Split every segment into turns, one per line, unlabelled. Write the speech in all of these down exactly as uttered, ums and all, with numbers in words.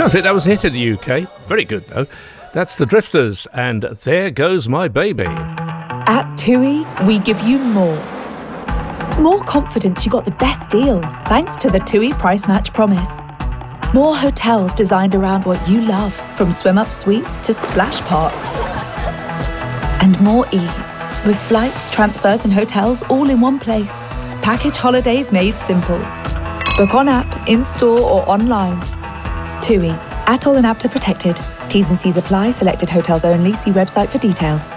That was it. That was it in the U K. Very good, though. That's the Drifters, and There Goes My Baby.
At TUI, we give you more. More confidence you got the best deal, thanks to the TUI Price Match Promise. More hotels designed around what you love, from swim-up suites to splash parks. And more ease, with flights, transfers and hotels all in one place. Package holidays made simple. Book on app, in-store or online. TUI. Atoll and APTA protected. T's and C's apply. Selected hotels only. See website for details.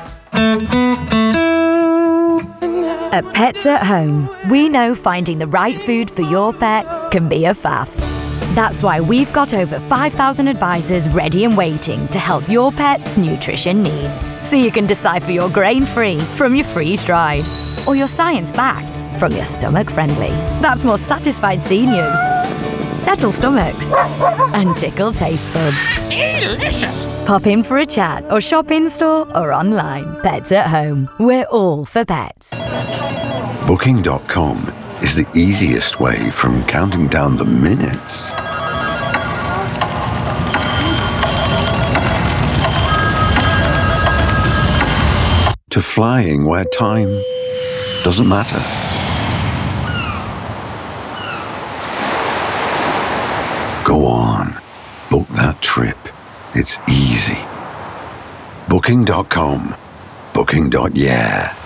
At Pets at Home, we know finding the right food for your pet can be a faff. That's why we've got over five thousand advisors ready and waiting to help your pet's nutrition needs. So you can decipher your grain-free from your freeze-dried, or your science-backed from your stomach-friendly. That's more satisfied seniors, settle stomachs, and tickle taste buds.
Delicious!
Pop in for a chat or shop in-store or online. Pets at Home. We're all for pets.
Booking dot com is the easiest way from counting down the minutes to flying where time doesn't matter. Go on, book that trip. It's easy. Booking dot com. Booking. Yeah.